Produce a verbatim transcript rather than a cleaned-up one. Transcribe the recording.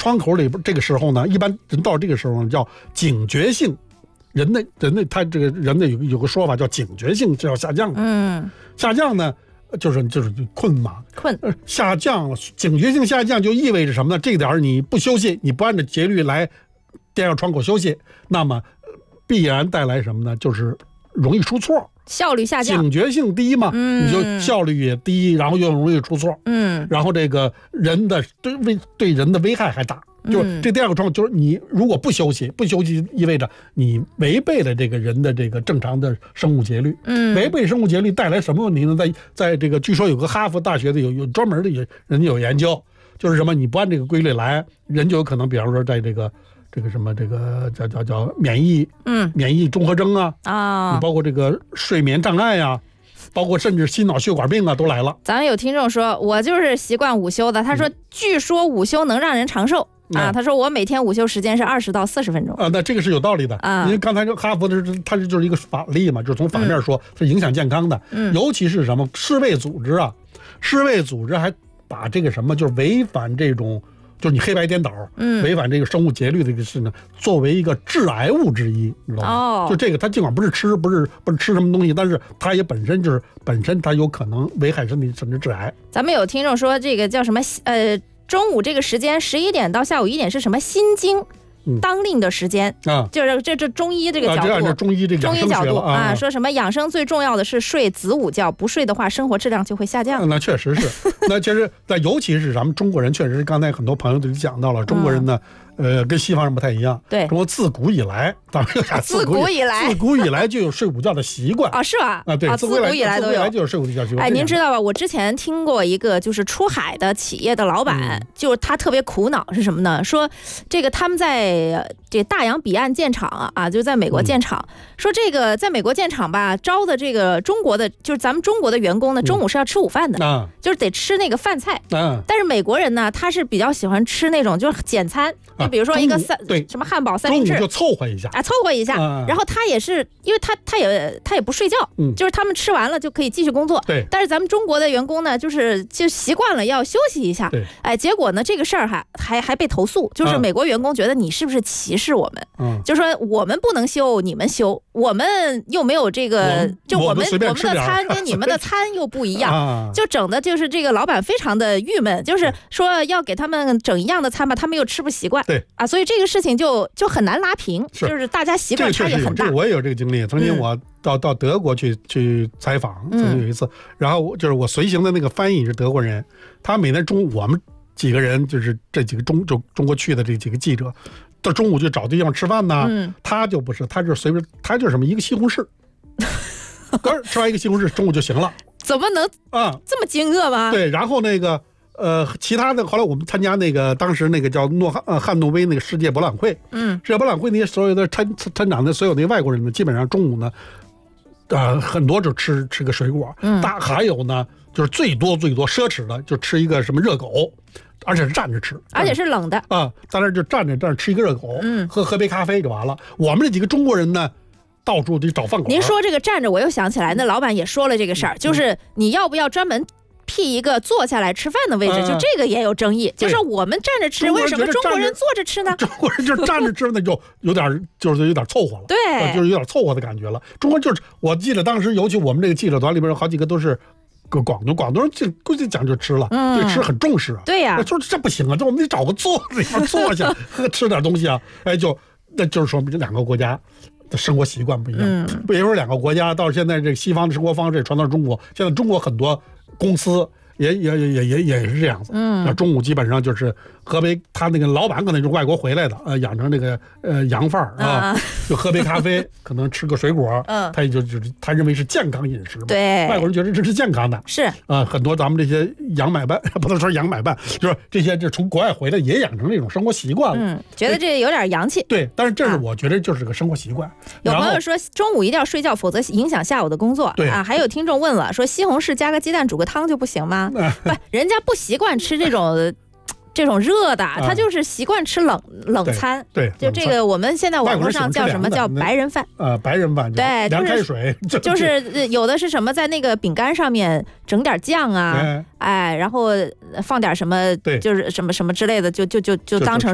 窗口里边，这个时候呢，一般人到这个时候呢叫警觉性，人的人的他这个人的有有个说法叫警觉性是要下降的。 嗯， 下降呢就是就是困嘛， 困呃下降了，警觉性下降就意味着什么呢？这点你不休息，你不按照节律来电热窗口休息，那么必然带来什么呢？就是容易出错。 效率下降， 警觉性低嘛，嗯、你就效率也低，然后又容易出错， 嗯， 然后这个人的对危对人的危害还大。就是这第二个状况，就是你如果不休息，不休息意味着你违背了这个人的这个正常的生物节律。嗯，违背生物节律带来什么问题呢？在在这个据说有个哈佛大学的有有专门的有人家有研究，就是什么你不按这个规律来，人就有可能，比方说在这个。这个什么，这个叫叫叫免疫，嗯，免疫综合征啊，啊，你包括这个睡眠障碍啊，包括甚至心脑血管病啊，都来了。 咱们有听众说，我就是习惯午休的。他说，嗯、据说午休能让人长寿、嗯、啊。他说我每天午休时间是二十到四十分钟啊。那这个是有道理的啊。因为刚才这哈佛的，它是就是一个反例嘛，就是从反面说，是影响健康的。嗯，尤其是什么世卫组织啊，世卫组织还把这个什么，就是违反这种。就是你黑白颠倒，嗯，违反这个生物节律的这个事呢，作为一个致癌物之一，你知道吗？哦，就这个，它尽管不是吃，不是不是吃什么东西，但是它也本身就是本身它有可能危害身体，甚至致癌。 咱们有听众说，这个叫什么？呃，中午这个时间十一点到下午一点是什么心经？当令的时间啊，就是这这中医这个角度， 啊、这中医这个中医角度啊， 啊，说什么养生最重要的是睡子午觉，不睡的话，生活质量就会下降。 啊、那确实是，那其实，但尤其是咱们中国人，确实刚才很多朋友都讲到了，中国人呢。嗯呃，跟西方人不太一样。 对， 中国自古以来，咱们讲自古以来， 自古以来就有睡午觉的习惯啊，是吧？ 啊，对， 啊、自古以来都有， 就有睡午觉习惯。 哎，您知道吧？我之前听过一个就是出海的企业的老板，嗯、就是他特别苦恼是什么呢？说这个他们在这大洋彼岸建厂啊，啊，就在美国建厂，嗯、说这个在美国建厂吧，招的这个中国的就是咱们中国的员工呢，中午是要吃午饭的，嗯、就是得吃那个饭菜。嗯，但是美国人呢，他是比较喜欢吃那种就是简餐，就比如说一个三。 对， 什么汉堡三明治， 中午就凑合一下啊，凑合一下。啊、然后他也是，因为他他也他也不睡觉，嗯，就是他们吃完了就可以继续工作。 对。 但是咱们中国的员工呢，就是就习惯了要休息一下。 对。 哎，结果呢，这个事儿还还还被投诉，就是美国员工觉得你是不是歧视我们？嗯。就说我们不能休，你们休，我们又没有这个，就我们我们的餐跟你们的餐又不一样，啊、就整的就是这个老板非常的郁闷，就是说要给他们整一样的餐吧，他们又吃不习惯。 对。 啊，所以这个事情就就很难拉平，是就是大家习惯差异很大。 这个我也有这个经历。曾经我到、嗯、到德国去去采访，曾经有一次，嗯、然后就是我随行的那个翻译是德国人，他每天中午我们几个人就是这几个中就中国去的这几个记者，到中午就找地方吃饭呢。嗯、他就不是，他就随便，他就是什么一个西红柿，刚吃完一个西红柿，中午就行了。 怎么能啊这么惊愕吗？ 对，然后那个。呃，其他的后来我们参加那个当时那个叫诺汉呃汉诺威那个世界博览会，嗯，世界博览会那些所有的参参展的所有那外国人呢，基本上中午呢，呃，很多就吃吃个水果，嗯，大还有呢，就是最多最多奢侈的就吃一个什么热狗，而且是站着吃， 而且是冷的啊，在那就站着站着吃一个热狗，嗯，喝喝杯咖啡就完了。我们这几个中国人呢，到处得找饭馆。 您说这个站着，我又想起来，那老板也说了这个事儿，嗯、就是你要不要专门。辟一个坐下来吃饭的位置，就这个也有争议。就是我们站着吃，为什么中国人坐着吃呢？ 中国人就站着吃，那就有点就是有点凑合了。 对， 就是有点凑合的感觉了。中国就是，我记得当时，尤其我们这个记者团里边有好几个都是个广东，广东人就估计讲究吃了，嗯、对吃很重视啊。 对呀、啊， 说这不行啊，这我们得找个坐的地方坐下，吃点东西啊。哎，就那就是说明两个国家。生活习惯不一样，嗯，比如说两个国家到现在这个西方的生活方式传到中国，现在中国很多公司也也也也也也是这样子，嗯，那中午基本上就是喝杯，他那个老板可能是外国回来的，呃，养成这个呃洋范儿啊，嗯、就喝杯咖啡，可能吃个水果，嗯，他也就就是他认为是健康饮食嘛， 对， 外国人觉得这是健康的， 是啊、 呃，很多咱们这些洋买办不能说洋买办，就是这些这从国外回来也养成这种生活习惯了， 嗯，觉得这有点洋气， 对，但是这是我觉得就是个生活习惯。啊、 有朋友说中午一定要睡觉，否则影响下午的工作， 对啊，还有听众问了，说西红柿加个鸡蛋煮个汤就不行吗？不，人家不习惯吃这种这种热的，他就是习惯吃冷冷餐。 对， 就这个我们现在网络上叫什么叫白人饭？ 呃，白人饭， 对， 凉开水， 就是有的是什么在那个饼干上面整点酱啊，哎，然后放点什么，就是什么什么之类的，就就就就当成。